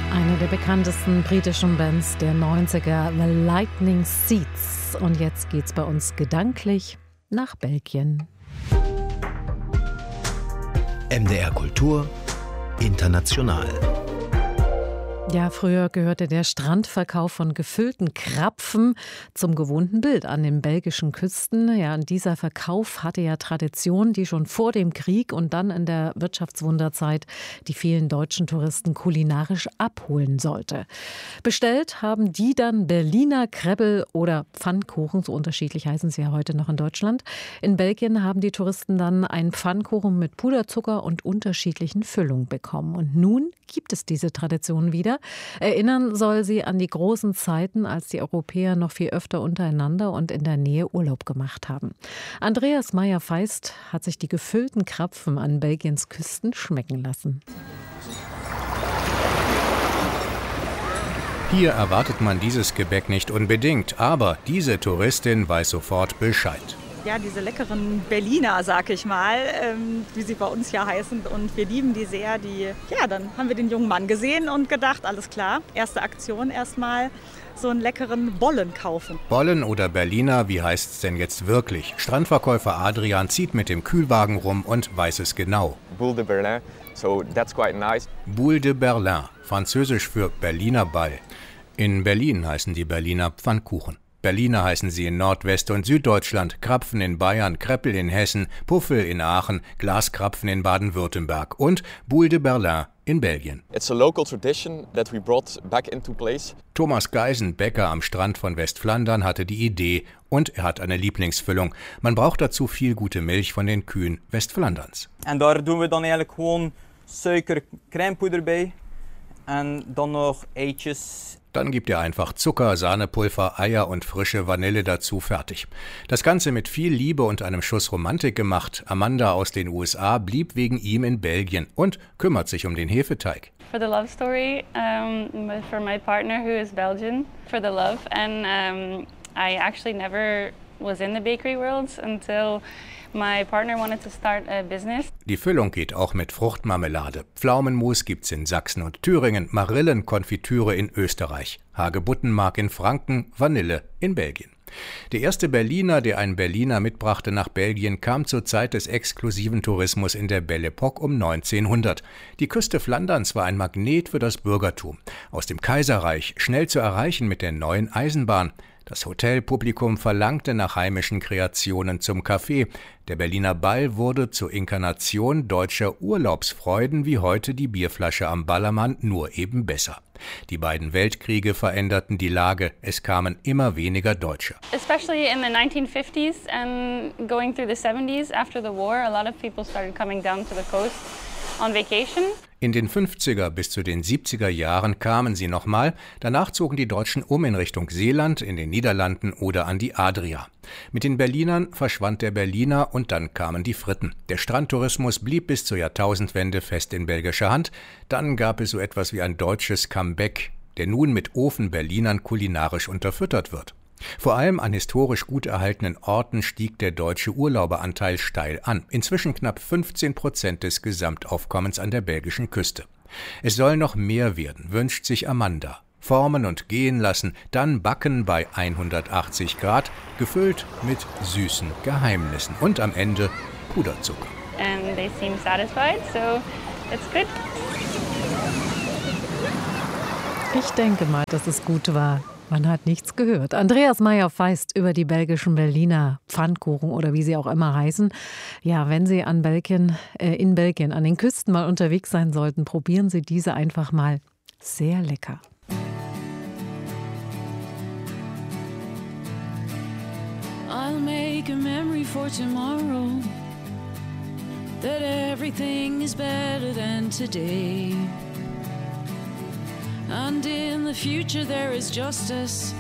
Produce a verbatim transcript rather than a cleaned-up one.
Eine der bekanntesten britischen Bands der neunziger, The Lightning Seeds. Und jetzt geht's bei uns gedanklich nach Belgien. M D R Kultur international. Ja, früher gehörte der Strandverkauf von gefüllten Krapfen zum gewohnten Bild an den belgischen Küsten. Ja, und dieser Verkauf hatte ja Tradition, die schon vor dem Krieg und dann in der Wirtschaftswunderzeit die vielen deutschen Touristen kulinarisch abholen sollte. Bestellt haben die dann Berliner Krebbel oder Pfannkuchen, so unterschiedlich heißen sie ja heute noch in Deutschland. In Belgien haben die Touristen dann einen Pfannkuchen mit Puderzucker und unterschiedlichen Füllungen bekommen. Und nun gibt es diese Tradition wieder. Erinnern soll sie an die großen Zeiten, als die Europäer noch viel öfter untereinander und in der Nähe Urlaub gemacht haben. Andreas Meyer-Feist hat sich die gefüllten Krapfen an Belgiens Küsten schmecken lassen. Hier erwartet man dieses Gebäck nicht unbedingt, aber diese Touristin weiß sofort Bescheid. Ja, diese leckeren Berliner, sag ich mal, ähm, wie sie bei uns ja heißen. Und wir lieben die sehr. Die, ja, dann haben wir den jungen Mann gesehen und gedacht, alles klar, erste Aktion erstmal so einen leckeren Bollen kaufen. Bollen oder Berliner, wie heißt es denn jetzt wirklich? Strandverkäufer Adrian zieht mit dem Kühlwagen rum und weiß es genau. Boule de Berlin, so that's quite nice. Boule de Berlin, französisch für Berliner Ball. In Berlin heißen die Berliner Pfannkuchen. Berliner heißen sie in Nordwest- und Süddeutschland, Krapfen in Bayern, Kreppel in Hessen, Puffel in Aachen, Glaskrapfen in Baden-Württemberg und Boule de Berlin in Belgien. It's a local tradition that we brought back into place. Thomas Geisen, Bäcker am Strand von Westflandern, hatte die Idee und er hat eine Lieblingsfüllung. Man braucht dazu viel gute Milch von den Kühen Westflanderns. En daar doen we dan eigenlijk gewoon suiker, crèmepoeder bij en dan nog eitjes. Dann gibt er einfach Zucker, Sahnepulver, Eier und frische Vanille dazu, fertig. Das Ganze mit viel Liebe und einem Schuss Romantik gemacht. Amanda aus den U S A blieb wegen ihm in Belgien und kümmert sich um den Hefeteig. For the love story, um, for my partner who is Belgian, for the love. And um, I actually never was in the bakery world until my partner wanted to start a business. Die Füllung geht auch mit Fruchtmarmelade. Pflaumenmus gibt's in Sachsen und Thüringen, Marillenkonfitüre in Österreich, Hagebuttenmark in Franken, Vanille in Belgien. Der erste Berliner, der einen Berliner mitbrachte nach Belgien, kam zur Zeit des exklusiven Tourismus in der Belle Époque um neunzehnhundert. Die Küste Flanderns war ein Magnet für das Bürgertum. Aus dem Kaiserreich, schnell zu erreichen mit der neuen Eisenbahn. Das Hotelpublikum verlangte nach heimischen Kreationen zum Kaffee. Der Berliner Ball wurde zur Inkarnation deutscher Urlaubsfreuden wie heute die Bierflasche am Ballermann, nur eben besser. Die beiden Weltkriege veränderten die Lage. Es kamen immer weniger Deutsche. Especially in the nineteen fifties and going through the seventies after the war, a lot of people started coming down to the coast on vacation. In den fünfziger bis zu den siebziger Jahren kamen sie nochmal, danach zogen die Deutschen um in Richtung Seeland, in den Niederlanden oder an die Adria. Mit den Berlinern verschwand der Berliner und dann kamen die Fritten. Der Strandtourismus blieb bis zur Jahrtausendwende fest in belgischer Hand, dann gab es so etwas wie ein deutsches Comeback, der nun mit Ofen-Berlinern kulinarisch unterfüttert wird. Vor allem an historisch gut erhaltenen Orten stieg der deutsche Urlauberanteil steil an. Inzwischen knapp fünfzehn Prozent des Gesamtaufkommens an der belgischen Küste. Es soll noch mehr werden, wünscht sich Amanda. Formen und gehen lassen, dann backen bei hundertachtzig Grad, gefüllt mit süßen Geheimnissen und am Ende Puderzucker. And they seem satisfied, so it's good. Ich denke mal, dass es gut war. Man hat nichts gehört. Andreas Meyer-Feist über die belgischen Berliner Pfannkuchen oder wie sie auch immer heißen. Ja, wenn Sie an Belgien, äh, in Belgien an den Küsten mal unterwegs sein sollten, probieren Sie diese einfach mal. Sehr lecker. I'll make a memory for tomorrow, that everything is better than today. And in the future there is justice